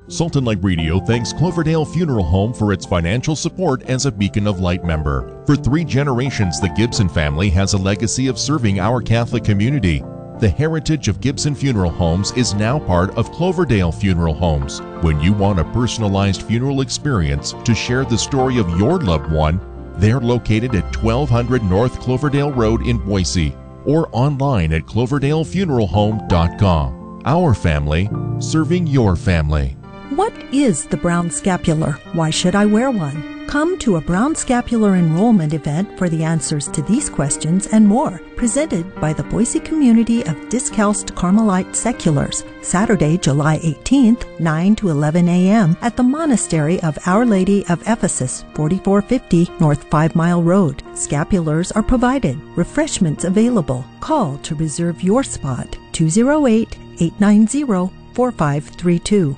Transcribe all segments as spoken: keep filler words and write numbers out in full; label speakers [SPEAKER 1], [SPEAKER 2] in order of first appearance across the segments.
[SPEAKER 1] Salt and Light Radio thanks Cloverdale Funeral Home for its financial support as a Beacon of Light member. For three generations, the Gibson family has a legacy of serving our Catholic community. The heritage of Gibson Funeral Homes is now part of Cloverdale Funeral Homes. When you want a personalized funeral experience to share the story of your loved one, they're located at twelve hundred North Cloverdale Road in Boise or online at cloverdale funeral home dot com. Our family, serving your family.
[SPEAKER 2] What is the Brown Scapular? Why should I wear one? Come to a Brown Scapular enrollment event for the answers to these questions and more, presented by the Boise community of Discalced Carmelite Seculars, Saturday, July eighteenth, nine to eleven a.m. at the Monastery of Our Lady of Ephesus, forty-four fifty North Five Mile Road. Scapulars are provided, refreshments available. Call to reserve your spot, two oh eight, eight nine zero, four five three two.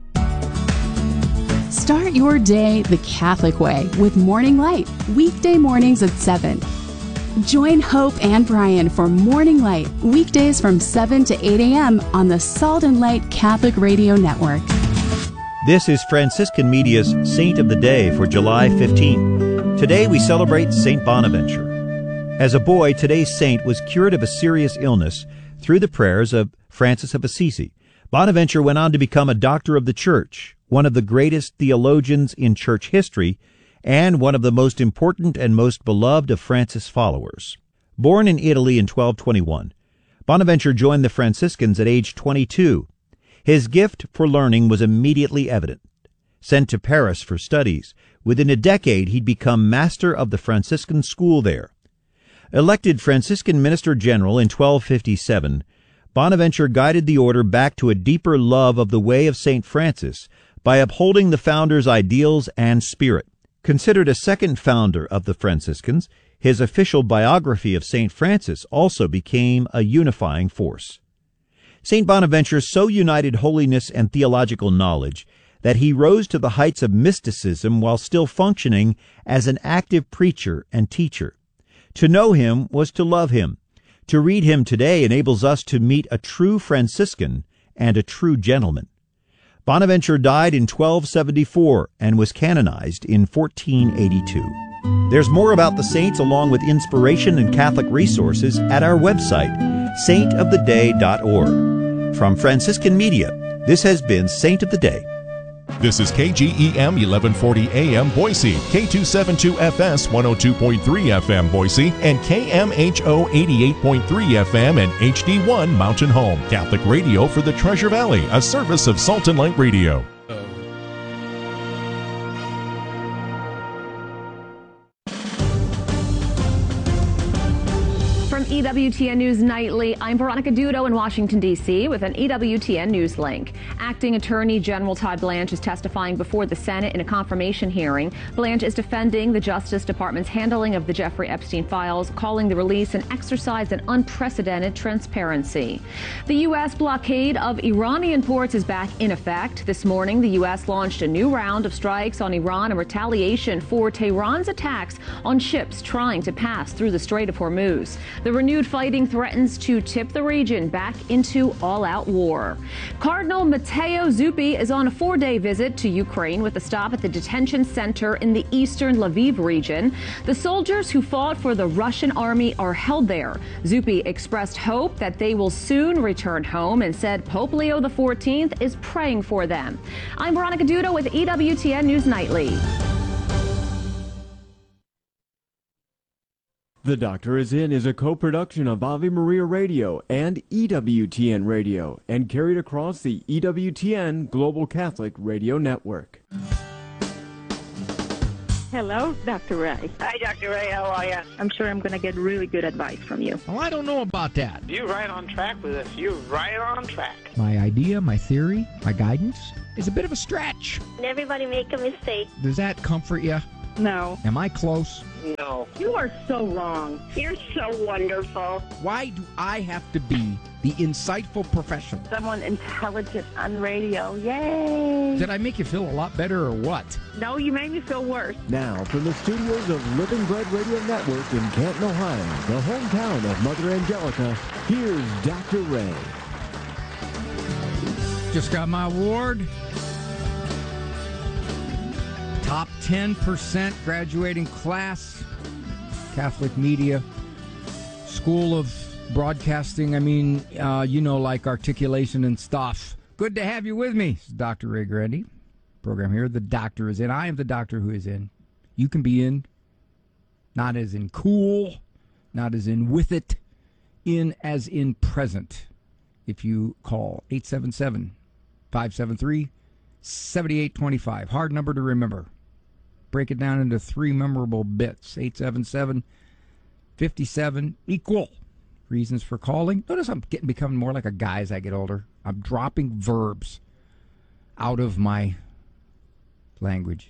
[SPEAKER 3] Start your day the Catholic way with Morning Light, weekday mornings at seven. Join Hope and Brian for Morning Light, weekdays from seven to eight a.m. on the Salt and Light Catholic Radio Network.
[SPEAKER 4] This is Franciscan Media's Saint of the Day for July fifteenth. Today we celebrate Saint Bonaventure. As a boy, today's saint was cured of a serious illness through the prayers of Francis of Assisi. Bonaventure went on to become a doctor of the Church, one of the greatest theologians in church history, and one of the most important and most beloved of Francis' followers. Born in Italy in twelve twenty-one, Bonaventure joined the Franciscans at age twenty-two. His gift for learning was immediately evident. Sent to Paris for studies, within a decade he'd become master of the Franciscan school there. Elected Franciscan Minister General in twelve fifty-seven, Bonaventure guided the order back to a deeper love of the way of Saint Francis by upholding the founder's ideals and spirit. Considered a second founder of the Franciscans, his official biography of Saint Francis also became a unifying force. Saint Bonaventure so united holiness and theological knowledge that he rose to the heights of mysticism while still functioning as an active preacher and teacher. To know him was to love him. To read him today enables us to meet a true Franciscan and a true gentleman. Bonaventure died in twelve seventy-four and was canonized in fourteen eighty-two. There's more about the saints along with inspiration and Catholic resources at our website, saint of the day dot org. From Franciscan Media, this has been Saint of the Day.
[SPEAKER 1] This is K G E M eleven forty A M Boise, K two seventy-two F S one oh two point three F M Boise, and K M H O eighty-eight point three F M and H D one Mountain Home. Catholic radio for the Treasure Valley, a service of Salt and Light Radio.
[SPEAKER 5] E W T N News Nightly, I'm Veronica Dudo in Washington, D C with an E W T N News link. Acting Attorney General Todd Blanche is testifying before the Senate in a confirmation hearing. Blanche is defending the Justice Department's handling of the Jeffrey Epstein files, calling the release an exercise in unprecedented transparency. The U S blockade of Iranian ports is back in effect. This morning, the U S launched a new round of strikes on Iran in retaliation for Tehran's attacks on ships trying to pass through the Strait of Hormuz. The renewed fighting threatens to tip the region back into all-out war. Cardinal Matteo Zuppi is on a four-day visit to Ukraine with a stop at the detention center in the eastern Lviv region. The soldiers who fought for the Russian army are held there. Zuppi expressed hope that they will soon return home and said Pope Leo the fourteenth is praying for them. I'm Veronica Dudo with E W T N News Nightly.
[SPEAKER 6] The Doctor Is In is a co-production of Ave Maria Radio and E W T N Radio and carried across the E W T N Global Catholic Radio Network.
[SPEAKER 7] Hello, Doctor Ray.
[SPEAKER 8] Hi, Doctor Ray. How are you?
[SPEAKER 7] I'm sure I'm going to get really good advice from you.
[SPEAKER 9] Well, I don't know about that.
[SPEAKER 8] You're right on track with us. You're right on track.
[SPEAKER 9] My idea, my theory, my guidance is a bit of a stretch.
[SPEAKER 10] Everybody make a mistake.
[SPEAKER 9] Does that comfort you?
[SPEAKER 7] No.
[SPEAKER 9] Am I close?
[SPEAKER 8] No.
[SPEAKER 7] You are so wrong.
[SPEAKER 10] You're so wonderful.
[SPEAKER 9] Why do I have to be the insightful professional?
[SPEAKER 7] Someone intelligent on radio. Yay!
[SPEAKER 9] Did I make you feel a lot better or what?
[SPEAKER 7] No, you made me feel worse.
[SPEAKER 6] Now, from the studios of Living Bread Radio Network in Canton, Ohio, the hometown of Mother Angelica, here's Doctor Ray.
[SPEAKER 9] Just got my award. Top ten percent graduating class, Catholic Media School of Broadcasting. I mean, uh, you know, like articulation and stuff. Good to have you with me. This is Doctor Ray Grandy. Program here. The doctor is in. I am the doctor who is in. You can be in. Not as in cool, not as in with it, in as in present. If you call eight seven seven, five seven three, seven eight two five. Hard number to remember. Break it down into three memorable bits. eight seven seven, five seven, equal. Reasons for calling. Notice I'm getting becoming more like a guy as I get older. I'm dropping verbs out of my language.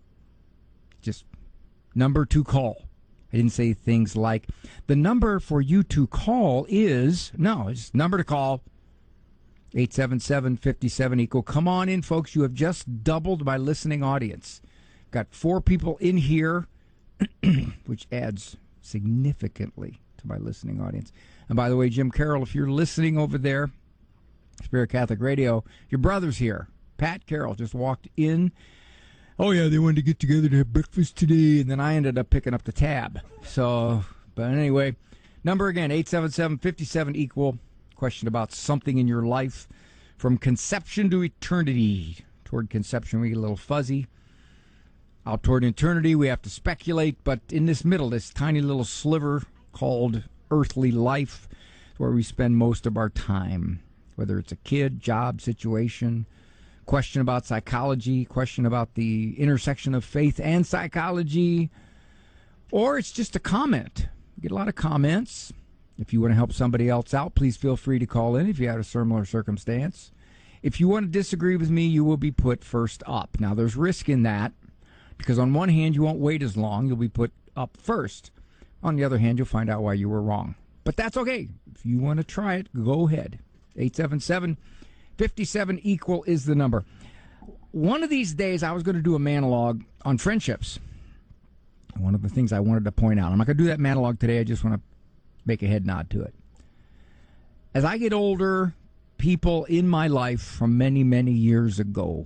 [SPEAKER 9] Just number to call. I didn't say things like, the number for you to call is, no, it's number to call, eight seven seven, five seven, equal. Come on in, folks. You have just doubled my listening audience. Got four people in here, which adds significantly to my listening audience. And by the way, Jim Carroll, if you're listening over there, Spirit Catholic Radio, your brother's here. Pat Carroll just walked in. Oh, yeah, they wanted to get together to have breakfast today, and then I ended up picking up the tab. So, but anyway, number again, eight seven seven, five seven, equal. Question about something in your life from conception to eternity. Toward conception, we get a little fuzzy. Out toward eternity, we have to speculate, but in this middle, this tiny little sliver called earthly life, is where we spend most of our time, whether it's a kid, job, situation, question about psychology, question about the intersection of faith and psychology, or it's just a comment. We get a lot of comments. If you want to help somebody else out, please feel free to call in if you had a similar circumstance. If you want to disagree with me, you will be put first up. Now, there's risk in that, because on one hand, you won't wait as long. You'll be put up first. On the other hand, you'll find out why you were wrong. But that's okay. If you want to try it, go ahead. eight seven seven, five seven, equal is the number. One of these days, I was going to do a monologue on friendships. One of the things I wanted to point out. I'm not going to do that monologue today. I just want to make a head nod to it. As I get older, people in my life from many, many years ago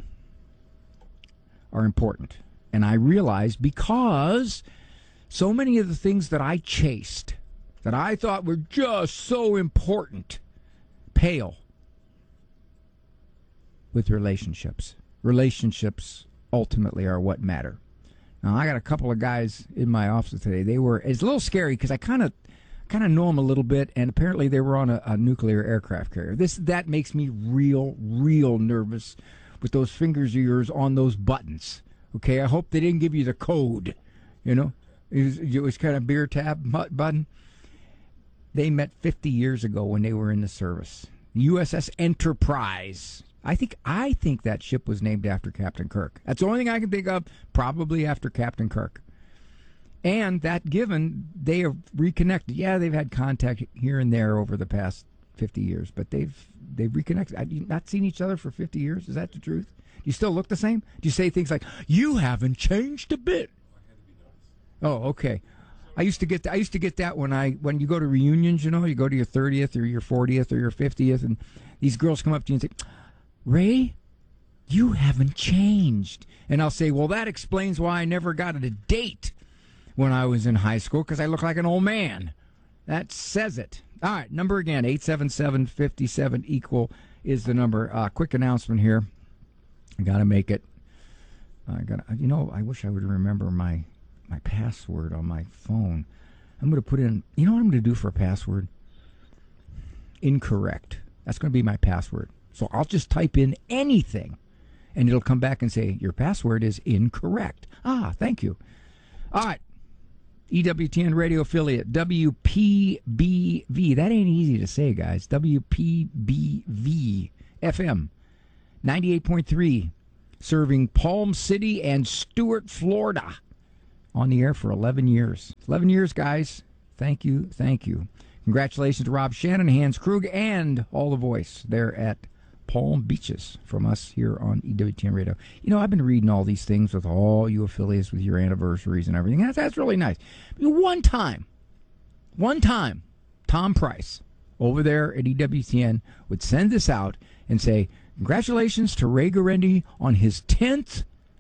[SPEAKER 9] are important. And I realize because so many of the things that I chased, that I thought were just so important, pale with relationships. Relationships ultimately are what matter. Now, I got a couple of guys in my office today. They were, it's a little scary because I kind of kind of know them a little bit, and apparently they were on a, a nuclear aircraft carrier. This That makes me real, real nervous with those fingers of yours on those buttons. Okay, I hope they didn't give you the code, you know. It was, it was kind of beer tab button. They met fifty years ago when they were in the service. U S S Enterprise. I think I think that ship was named after Captain Kirk. That's the only thing I can think of, probably after Captain Kirk. And that given, they have reconnected. Yeah, they've had contact here and there over the past fifty years, but they've they've reconnected. Have you not seen each other for fifty years? Is that the truth? Do you still look the same? Do you say things like, "You haven't changed a bit"? Oh, okay. I used to get that. I used to get that when I when you go to reunions. You know, you go to your thirtieth or your fortieth or your fiftieth, and these girls come up to you and say, "Ray, you haven't changed." And I'll say, "Well, that explains why I never got a date when I was in high school, because I look like an old man." That says it. All right, number again, eight seven seven, five seven, equal is the number. Uh, quick announcement here. I got to make it. I got. You know, I wish I would remember my my password on my phone. I'm going to put in. You know what I'm going to do for a password? Incorrect. That's going to be my password. So I'll just type in anything, and it'll come back and say your password is incorrect. Ah, thank you. All right. E W T N radio affiliate, W P B V. That ain't easy to say, guys. W P B V F M, ninety-eight point three, serving Palm City and Stuart, Florida. On the air for eleven years. eleven years, guys. Thank you, thank you. Congratulations to Rob Shannon, Hans Krug, and all the voice there at Palm Beaches from us here on E W T N Radio. You know, I've been reading all these things with all you affiliates with your anniversaries and everything. That's, that's really nice. One time, one time, Tom Price over there at E W T N would send this out and say, congratulations to Ray Guarendi on his tenth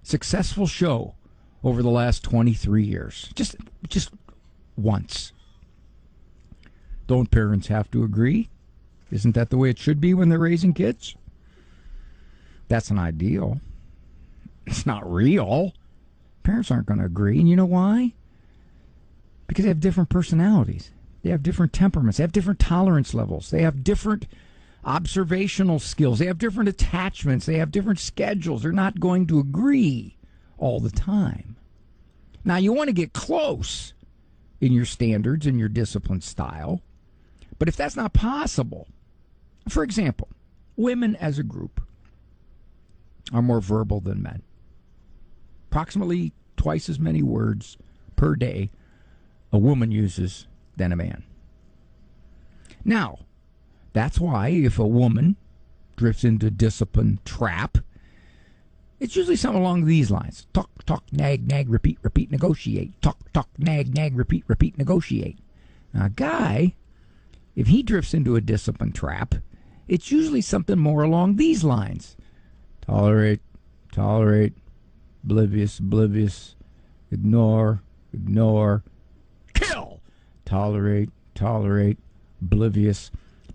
[SPEAKER 9] successful show over the last twenty-three years. Just, just once. Don't parents have to agree? Isn't that the way it should be when they're raising kids? That's an ideal. It's not real. Parents aren't going to agree. And you know why? Because they have different personalities. They have different temperaments. They have different tolerance levels. They have different observational skills. They have different attachments. They have different schedules. They're not going to agree all the time. Now, you want to get close in your standards and your discipline style. But if that's not possible, for example, women as a group are more verbal than men. Approximately twice as many words per day a woman uses than a man. Now, that's why if a woman drifts into discipline trap, it's usually something along these lines. Talk, talk, nag, nag, repeat, repeat, negotiate. Talk, talk, nag, nag, repeat, repeat, negotiate. Now, a guy, if he drifts into a discipline trap, it's usually something more along these lines. Tolerate, tolerate, oblivious, oblivious, ignore, ignore, kill. Tolerate, tolerate, oblivious.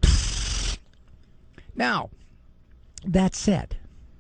[SPEAKER 9] Now, that said,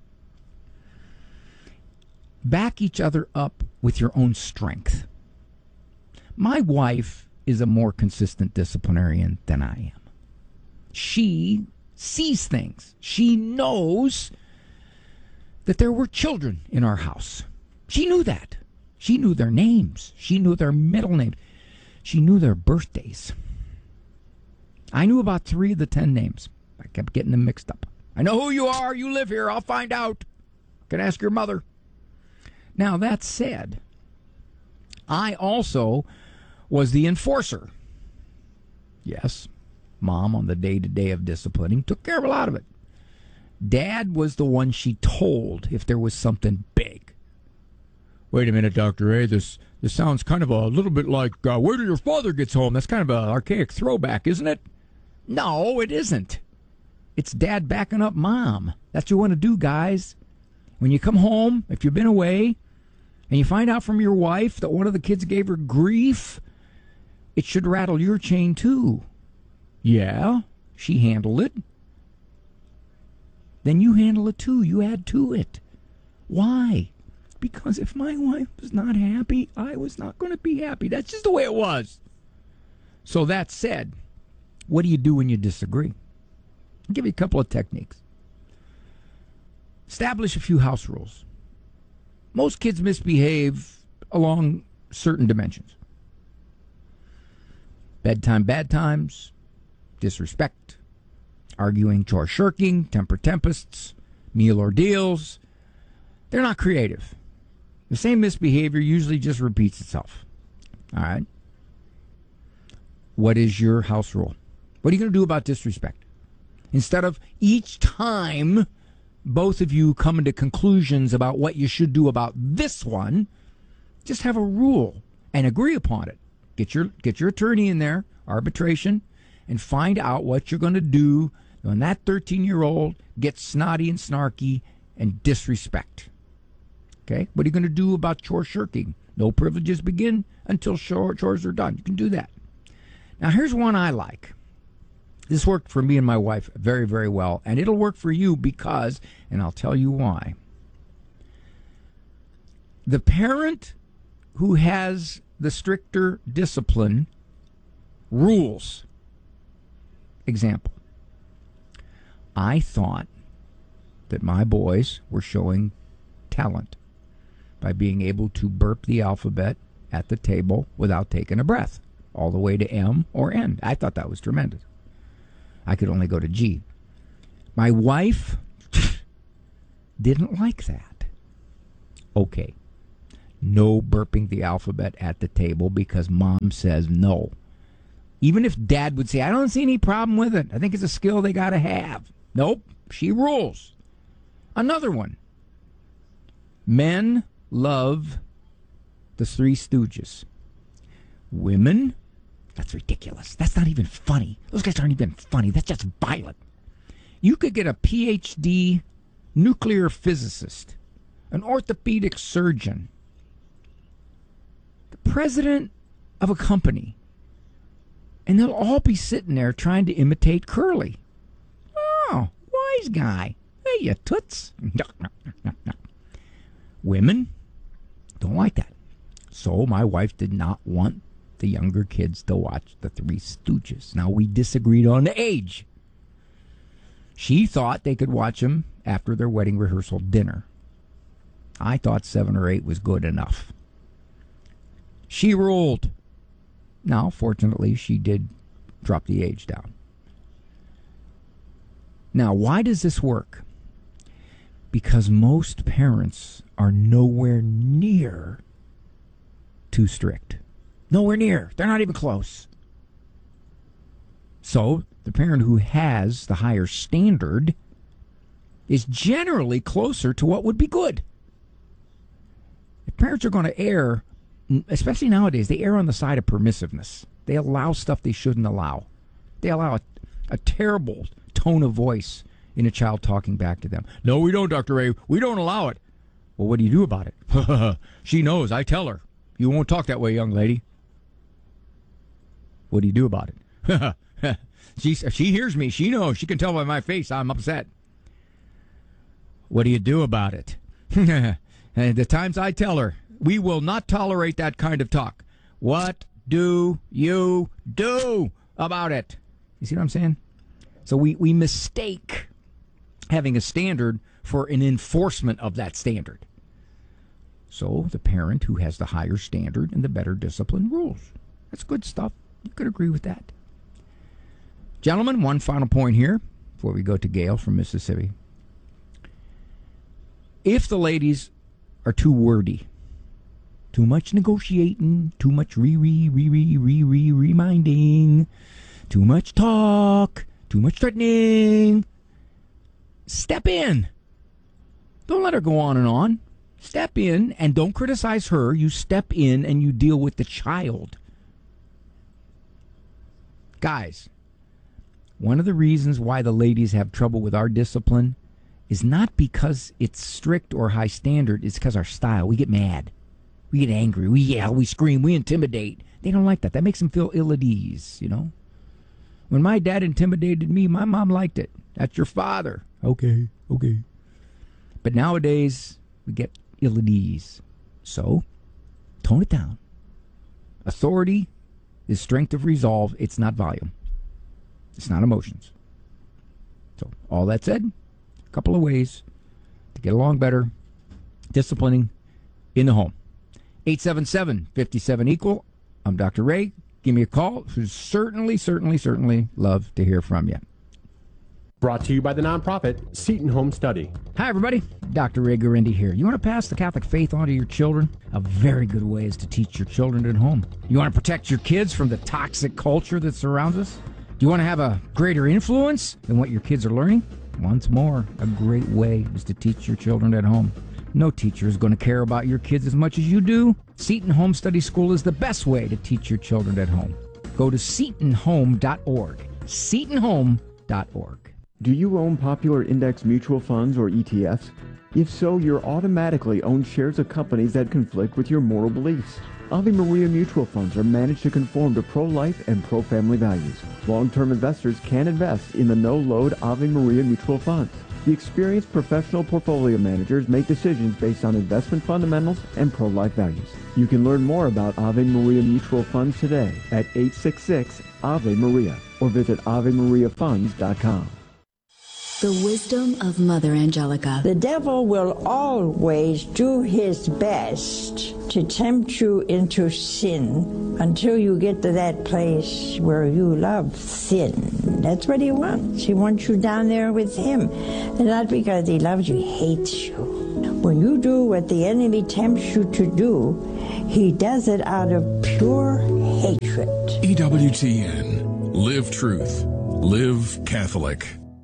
[SPEAKER 9] back each other up with your own strength. My wife is a more consistent disciplinarian than I am. She sees things. She knows that there were children in our house. She knew that. She knew their names. She knew their middle names. She knew their birthdays. I knew about three of the ten names. I kept getting them mixed up. I know who you are. You live here. I'll find out. Can ask your mother. Now, that said, I also was the enforcer. Yes, Mom, on the day-to-day of disciplining, took care of a lot of it. Dad was the one she told if there was something big. Wait a minute, Doctor A, this this sounds kind of a little bit like, uh, wait till your father gets home. That's kind of an archaic throwback, isn't it? No, it isn't. It's Dad backing up Mom. That's what you want to do, guys. When you come home, if you've been away, and you find out from your wife that one of the kids gave her grief, it should rattle your chain too. Yeah, she handled it. Then you handle it too. You add to it. Why? Because if my wife was not happy, I was not going to be happy. That's just the way it was. So that said, what do you do when you disagree? I'll give you a couple of techniques. Establish a few house rules. Most kids misbehave along certain dimensions. Bedtime, bad times, disrespect, arguing, chore shirking, temper tempests, meal ordeals. They're not creative. The same misbehavior usually just repeats itself. All right? What is your house rule? What are you going to do about disrespect? Instead of each time both of you coming to conclusions about what you should do about this one, just have a rule and agree upon it. Get your get your attorney in there, arbitration, and find out what you're going to do when that thirteen-year-old gets snotty and snarky and disrespect. Okay? What are you going to do about chore shirking? No privileges begin until chores are done. You can do that. Now, here's one I like. This worked for me and my wife very, very well, and it'll work for you because, and I'll tell you why. The parent who has the stricter discipline rules. Example. I thought that my boys were showing talent by being able to burp the alphabet at the table without taking a breath, all the way to M or N. I thought that was tremendous. I could only go to G. My wife didn't like that. Okay. No burping the alphabet at the table because Mom says no. Even if Dad would say, I don't see any problem with it. I think it's a skill they got to have. Nope. She rules. Another one. Men love the Three Stooges. Women, that's ridiculous. That's not even funny. Those guys aren't even funny. That's just violent. You could get a P H D nuclear physicist an orthopedic surgeon, the president of a company, and they'll all be sitting there trying to imitate Curly. Oh, wise guy. Hey, you toots. Women don't like that. So my wife did not want the younger kids to watch the Three Stooges. Now, we disagreed on the age. She thought they could watch them after their wedding rehearsal dinner. I thought seven or eight was good enough. She ruled. Now, fortunately, she did drop the age down. Now, why does this work? Because most parents are nowhere near too strict. Nowhere near. They're not even close. So, the parent who has the higher standard is generally closer to what would be good. If parents are going to err, especially nowadays, they err on the side of permissiveness. They allow stuff they shouldn't allow. They allow a, a terrible tone of voice in a child talking back to them. No, we don't, Doctor Ray. We don't allow it. Well, what do you do about it? She knows. I tell her. You won't talk that way, young lady. What do you do about it? she, she hears me. She knows. She can tell by my face I'm upset. What do you do about it? And the times I tell her, we will not tolerate that kind of talk. What do you do about it? You see what I'm saying? So we, we mistake having a standard for an enforcement of that standard. So the parent who has the higher standard and the better discipline rules. That's good stuff. You could agree with that. Gentlemen, one final point here before we go to Gail from Mississippi. If the ladies are too wordy, too much negotiating, too much re-re, re-re, re-re, reminding, too much talk, too much threatening, step in. Don't let her go on and on. Step in and don't criticize her. You step in and you deal with the child. Guys, one of the reasons why the ladies have trouble with our discipline is not because it's strict or high standard. It's because our style. We get mad. We get angry. We yell. We scream. We intimidate. They don't like that. That makes them feel ill at ease, you know. When my dad intimidated me, my mom liked it. That's your father. Okay, okay. But nowadays, we get ill at ease. So, tone it down. Authority is strength of resolve. It's not volume. It's not emotions. So, all that said, a couple of ways to get along better. Disciplining in the home. eight seven seven, five seven, equal. I'm Doctor Ray. Give me a call. Certainly, certainly, certainly love to hear from you.
[SPEAKER 11] Brought to you by the nonprofit Seton Home Study.
[SPEAKER 9] Hi, everybody. Doctor Ray Guarendi here. You want to pass the Catholic faith on to your children? A very good way is to teach your children at home. You want to protect your kids from the toxic culture that surrounds us? Do you want to have a greater influence than what your kids are learning? Once more, a great way is to teach your children at home. No teacher is going to care about your kids as much as you do. Seton Home Study School is the best way to teach your children at home. Go to seton home dot org. seton home dot org.
[SPEAKER 6] Do you own popular index mutual funds or E T Fs? If so, you're automatically own shares of companies that conflict with your moral beliefs. Ave Maria mutual funds are managed to conform to pro-life and pro-family values. Long-term investors can invest in the no-load Ave Maria mutual funds. The experienced professional portfolio managers make decisions based on investment fundamentals and pro-life values. You can learn more about Ave Maria mutual funds today at eight six six, A V E Maria or visit ave maria funds dot com.
[SPEAKER 12] The wisdom of Mother Angelica.
[SPEAKER 13] The devil will always do his best to tempt you into sin until you get to that place where you love sin. That's what he wants. He wants you down there with him. And not because he loves you, he hates you. When you do what the enemy tempts you to do, he does it out of pure hatred.
[SPEAKER 14] E W T N. Live truth. Live Catholic.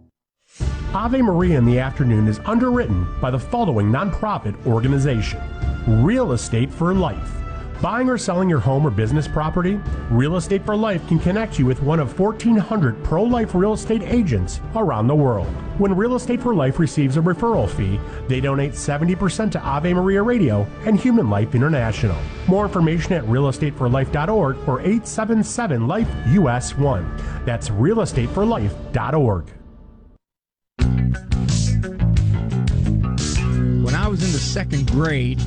[SPEAKER 11] Ave Maria in the Afternoon is underwritten by the following nonprofit organization: Real Estate for Life, Buying or selling your home or business property? Real Estate for Life can connect you with one of fourteen hundred pro-life real estate agents around the world. When Real Estate for Life receives a referral fee, they donate seventy percent to Ave Maria Radio and Human Life International. More information at real estate for life dot org or eight seven seven life U S one. That's real estate for life dot org.
[SPEAKER 9] When I was in the second grade,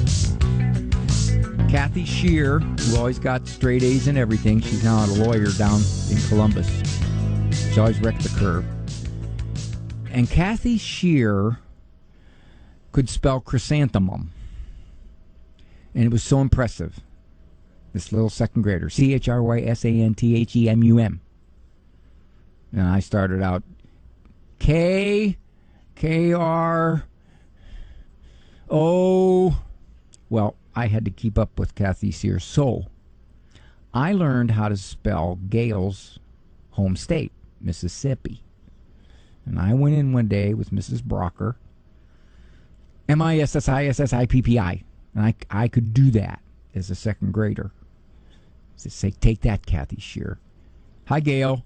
[SPEAKER 9] Kathy Shear, who always got straight A's in everything, she's now a lawyer down in Columbus. She always wrecked the curve. And Kathy Shear could spell chrysanthemum. And it was so impressive. This little second grader, C H R Y S A N T H E M U M. And I started out K, K R O. Well, I had to keep up with Kathy Shear, so I learned how to spell Gail's home state, Mississippi. And I went in one day with Missus Brocker, M I S S I S S I P P I, and I, I could do that as a second grader. So say, take that, Kathy Shear. Hi, Gail.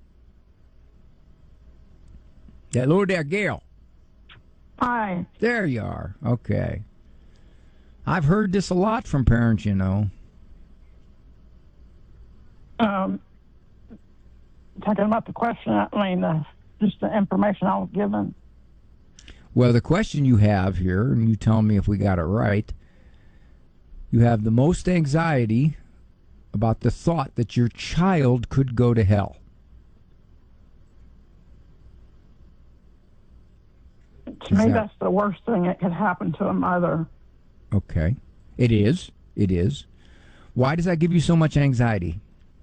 [SPEAKER 9] Hello there, Gail.
[SPEAKER 10] Hi.
[SPEAKER 9] There you are. Okay. I've heard this a lot from parents, you know.
[SPEAKER 10] Um, talking about the question, I mean, uh, just the information I was given.
[SPEAKER 9] Well, the question you have here, and you tell me if we got it right, you have the most anxiety about the thought that your child could go to hell.
[SPEAKER 10] To me, that's the worst thing that could happen to a mother.
[SPEAKER 9] Okay. It is. It is. Why does that give you so much anxiety?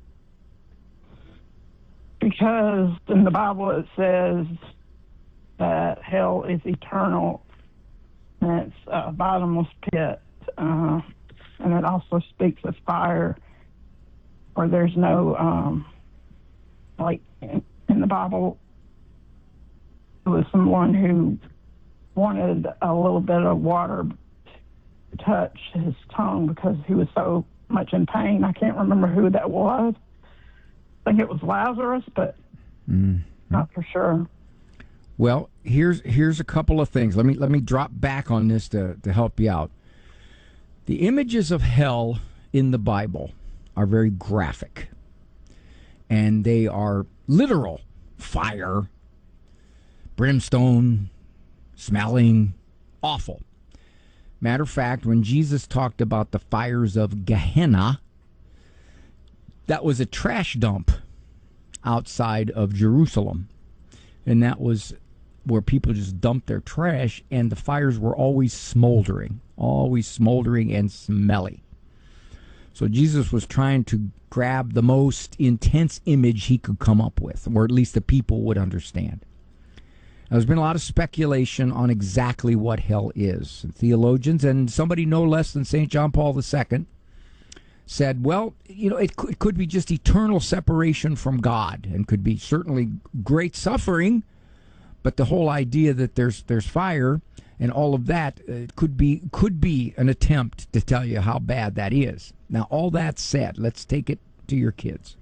[SPEAKER 10] Because in the Bible it says that hell is eternal, and it's a bottomless pit. Uh, and it also speaks of fire, where there's no, um, like in, in the Bible, it was someone who wanted a little bit of water touch his tongue because he was so much in pain. I can't remember who that was. I think it was Lazarus, but mm-hmm. not for sure.
[SPEAKER 9] Well, here's here's a couple of things. Let me let me drop back on this to, to help you out. The images of hell in the Bible are very graphic, and they are literal: fire, brimstone, smelling, awful. Matter of fact, when Jesus talked about the fires of Gehenna, that was a trash dump outside of Jerusalem. And that was where people just dumped their trash, and the fires were always smoldering, always smoldering and smelly. So Jesus was trying to grab the most intense image he could come up with, or at least the people would understand. There's been a lot of speculation on exactly what hell is. And theologians, and somebody no less than Saint John Paul the Second, said, well, you know, it could, it could be just eternal separation from God, and could be certainly great suffering, but the whole idea that there's there's fire and all of that uh, could be could be an attempt to tell you how bad that is. Now, all that said, let's take it to your kids.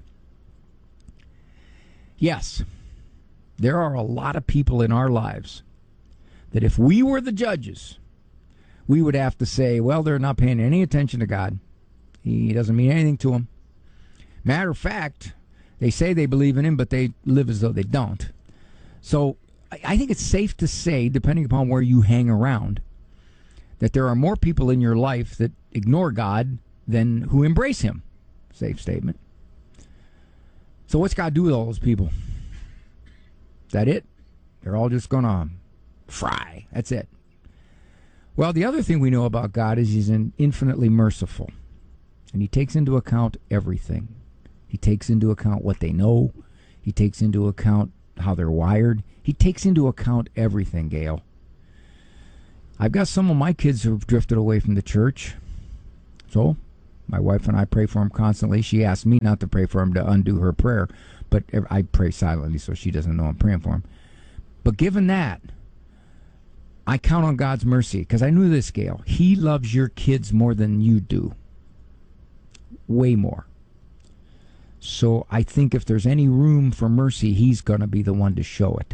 [SPEAKER 9] Yes. There are a lot of people in our lives that if we were the judges, we would have to say, well, they're not paying any attention to God. He doesn't mean anything to them. Matter of fact, they say they believe in him, but they live as though they don't. So I think it's safe to say, depending upon where you hang around, that there are more people in your life that ignore God than who embrace him. Safe statement. So what's God do with all those people? Is that it? They're all just going to fry. That's it. Well, the other thing we know about God is he's infinitely merciful. And he takes into account everything. He takes into account what they know. He takes into account how they're wired. He takes into account everything, Gail. I've got some of my kids who have drifted away from the church. So my wife and I pray for them constantly. She asked me not to pray for them to undo her prayer. But I pray silently so she doesn't know I'm praying for him. But given that, I count on God's mercy, because I knew this, Gail. He loves your kids more than you do. way more. So I think if there's any room for mercy, he's going to be the one to show it.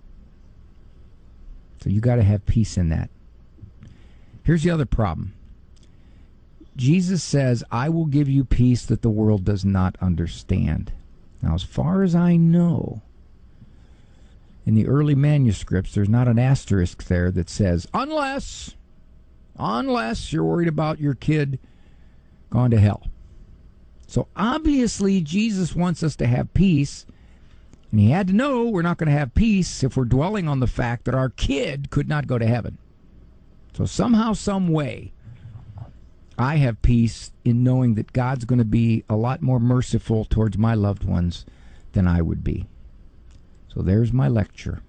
[SPEAKER 9] So you got to have peace in that. Here's the other problem. Jesus says, I will give you peace that the world does not understand. Now, as far as I know, in the early manuscripts, there's not an asterisk there that says, unless, unless you're worried about your kid going to hell. So obviously, Jesus wants us to have peace, and he had to know we're not going to have peace if we're dwelling on the fact that our kid could not go to heaven. So somehow, some way, I have peace in knowing that God's going to be a lot more merciful towards my loved ones than I would be. So there's my lecture.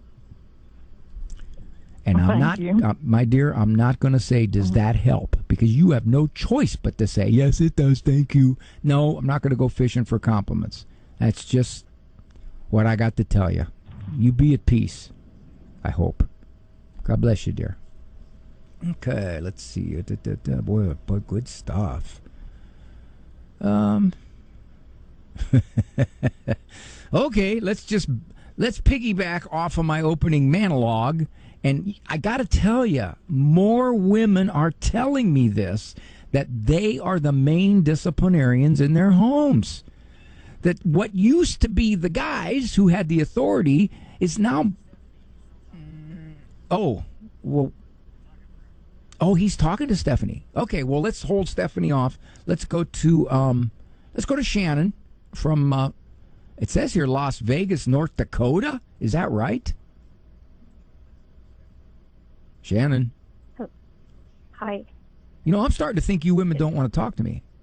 [SPEAKER 9] And
[SPEAKER 10] well,
[SPEAKER 9] I'm not, uh, my dear, I'm not going to say, does that help? Because you have no choice but to say, yes, it does, thank you. No, I'm not going to go fishing for compliments. That's just what I got to tell you. You be at peace, I hope. God bless you, dear. Okay, let's see. Da, da, da. Boy, boy, good stuff. Um. Okay, let's just let's piggyback off of my opening monologue, and I got to tell you, more women are telling me this, that they are the main disciplinarians in their homes. That what used to be the guys who had the authority is now. Oh, well. Oh, he's talking to Stephanie. Okay, well, let's hold Stephanie off. Let's go to um, let's go to Shannon from. Uh, it says here Las Vegas, North Dakota. Is that right? Shannon.
[SPEAKER 15] Hi.
[SPEAKER 9] You know, I'm starting to think you women don't want to talk to me.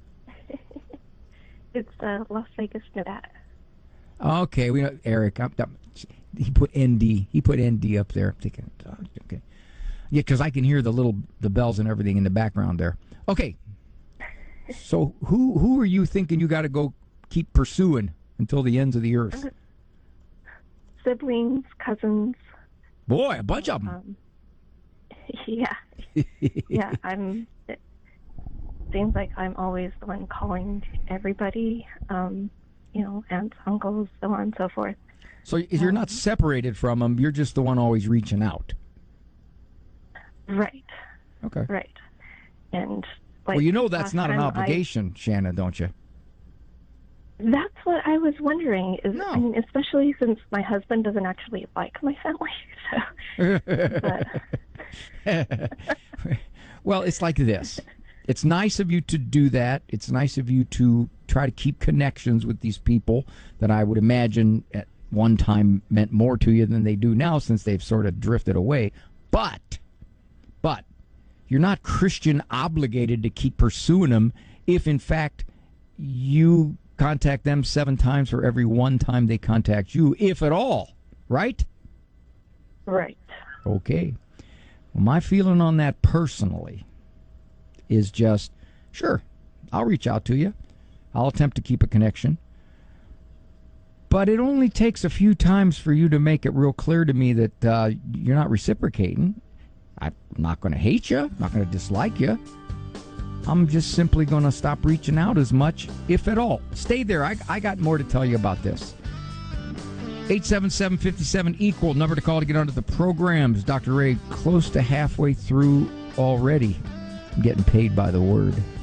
[SPEAKER 15] It's uh, Las Vegas, Nevada.
[SPEAKER 9] Okay, we know Eric. I'm, I'm, he put N D. He put N D up there. I'm thinking, okay. Yeah, because I can hear the little the bells and everything in the background there. Okay. So who who are you thinking you got to go keep pursuing until the ends of the earth?
[SPEAKER 15] Siblings, cousins.
[SPEAKER 9] Boy, a bunch of them.
[SPEAKER 15] Um, yeah. Yeah, I'm. It seems like I'm always the one calling everybody, um, you know, aunts, uncles, so on and so forth.
[SPEAKER 9] So you're not separated from them. You're just the one always reaching out.
[SPEAKER 15] Right.
[SPEAKER 9] Okay.
[SPEAKER 15] Right. And like,
[SPEAKER 9] well, you know that's not an obligation,
[SPEAKER 15] I,
[SPEAKER 9] Shannon, don't you?
[SPEAKER 15] That's what I was wondering. Is
[SPEAKER 9] no.
[SPEAKER 15] I mean, especially since my husband doesn't actually like my family. So. But.
[SPEAKER 9] Well, it's like this. It's nice of you to do that. It's nice of you to try to keep connections with these people that I would imagine at one time meant more to you than they do now, since they've sort of drifted away. But. But you're not Christian obligated to keep pursuing them if, in fact, you contact them seven times for every one time they contact you, if at all, right?
[SPEAKER 15] Right.
[SPEAKER 9] Okay. Well, my feeling on that personally is just, sure, I'll reach out to you. I'll attempt to keep a connection. But it only takes a few times for you to make it real clear to me that uh, you're not reciprocating. I'm not going to hate you. I'm not going to dislike you. I'm just simply going to stop reaching out as much, if at all. Stay there. I, I got more to tell you about this. eight seven seven, five seven, equal. Number to call to get onto the programs. Doctor Ray, close to halfway through already. I'm getting paid by the word.